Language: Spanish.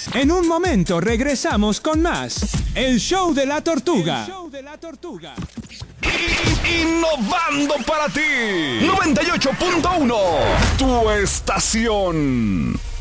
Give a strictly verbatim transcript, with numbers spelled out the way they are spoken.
En un momento regresamos con más. El show de la tortuga. El show de la tortuga. Innovando para ti. noventa y ocho punto uno. Tu estación.